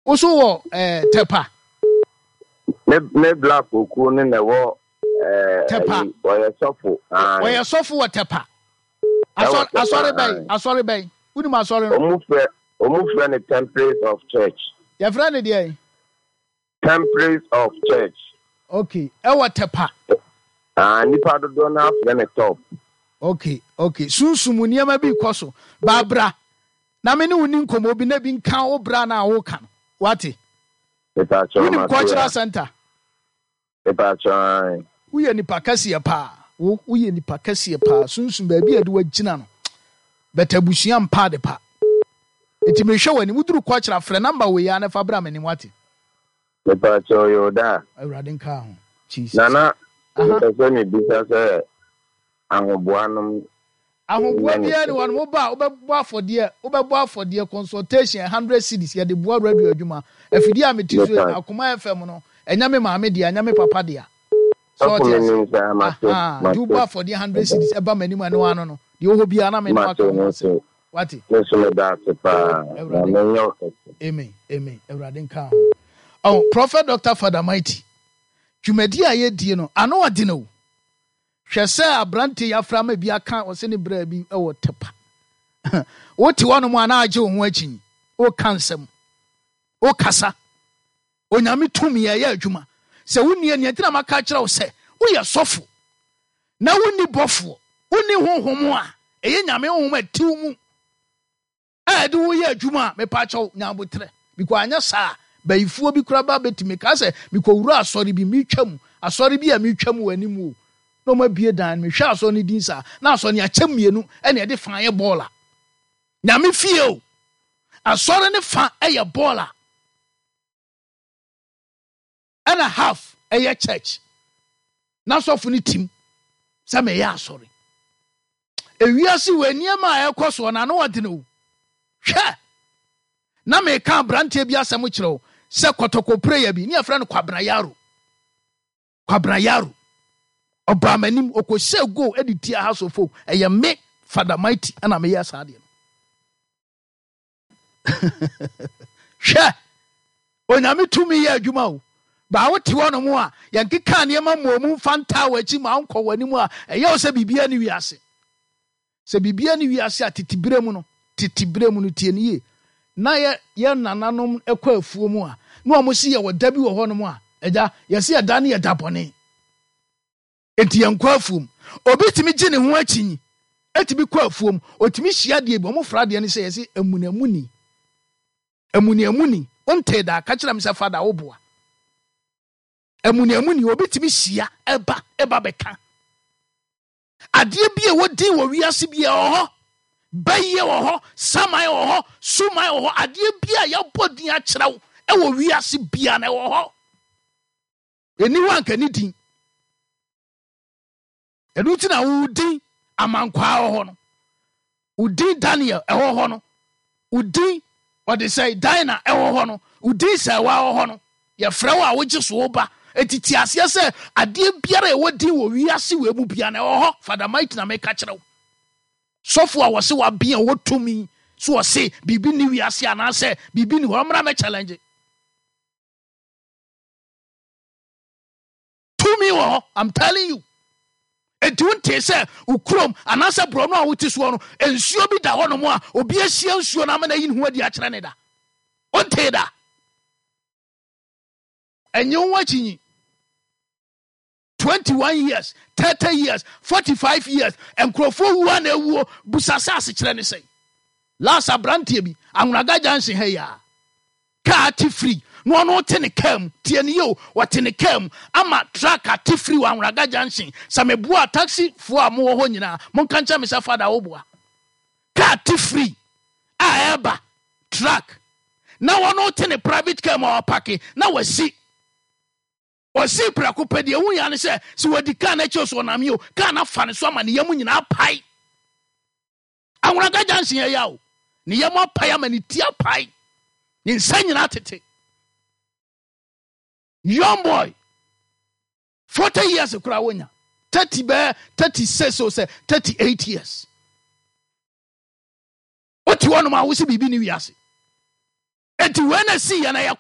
Also tepa. Me black oku ne wo tepa. Oya sofo. Oya sofo wa tepa. Asori bay. Uni ma asori. Omufre ne templates of church. Your friend dey. Templates of church. Okay. Ewa tepa. Nipa do na afre ne top. Okay. Sunsumu niema bi koso. Babra. Na me ne woni nkomo bi na bi nka wo bra na wo kan. Wati? Woni cultural center. Uye nipa kasiye pa. Uye nipa kasiye pa. Sunsum ba bi ade wagina no. Betabusua mpa de pa. Enti me hwe wani muduru cultural frɛ number we ya na fa bra me ni wati. Nipa cho yoda. Awurade nka ho. Jesus. Nana. Eso ni bisa se ahoboanom ahoboa bia ni won mo ba obebo afodie consultation 100 cedis ya de boa radio adwuma afidi a metiso akoma fm no enyame maame dia enyame papa dia so do boa afodie 100 cedis eba manim ane wano no de ho bia na me no akoma se wati so da pa amen Ewurade nka ho prophet Dr. Father Mighty dwumadi a ye die no ano ade no hwese abrante yafra ma bi aka o se ne bra bi e wo tepa woti wono mu ana age wo ho akinyi o kansem o kasa onyame tumi ya adwuma se wonni ani antina maka kire wo se wo ye sofo na wonni bofo wonni honhom a eye nyame honhom atiw mu ade wo ye adwuma me pa chaw nyabotre biko anya saa bayifuo bi kura ba betimi ka se biko wura asori bi mitwam asori bi a mitwam wani mu no ma bie dan me hwa aso ne din sa na aso ne akyem mienu ene de fa ye bola nyame fie o aso ne fa ye bola and a half ye church na so fu ni tim sa me ya asori ewiase waniema a ekoso na no wode no hwa na me ka brante bi asem kire se kotoko prayer bi ni afra no kwabra yaro Obamanim okose go editi house of folk eye me Father Mighty ana me yes ade hwe onyame tumi ya adwuma o ba wote wono mu a yankeka ne ma momu fanta wachi ma anko wani mu a eye o se bibia ni wiase a titibire mu no tie ne ye na ye nananom ekwa afuo mu a no amosi ye woda bi wo ho no mu a eja yesi ya da ne ye dabone enti yankwa afuom obi timi gye ne ho akinyi etibi kwa afuom otimi hia de ebo mo fra de ne se yesi amuniamuni onte da ka kira me se fada wo boa amuniamuni obi timi hia eba beka ade bi e wodi wo wiase bi e ho baye wo ho samai wo ho sumai wo ho ade bi a ya bodin a kira wo e wo wiase bia na wo ho eni wanka ni din eduti na udin amankwa ho no udin Daniel eho ho no udin what they say Dina eho ho no udin Sawa ho no ye frɛ wo a wogye so ba etiti ase se ade biara e wodi wo wiase we mu bia na eho Father Mighty na make kire wo sofo a wo se wa bia wo tumi so wo se bibi ni wiase ana se bibi ni ho mra me challenge tumi wo I'm telling you enti wonte se ukrom anasa bro no a wote so no ensuo bi da ho no mo a obi ahia nsuo na amana yin ho adi a kire ne da wonte da enye wachinyi 21 years 30 years 45 years enkrofo wuwa na ewuo busasa ase kire ne sei last abrantie bi anwunaga janse he ya ka ti free no te ne kam tie ne yo wote ne kam ama track ati free wa anwunaga janse samebua taxi fo a mo ho nyina mo kan cha me sa fada wo boa ka ti free a eba track na wono te ne private car ma opake na wasi prako de hu ya ne se wadi ka na che so na me yo ka na fa ne so ama ne yamu nyina pai anwunaga janse ya o ne yamu pai ama ne tia pai ne nsa nyina tete young boy 40 years kura wonya 36 or say 38 years what you want ma wo se bibi ni wiase enti when I see ya na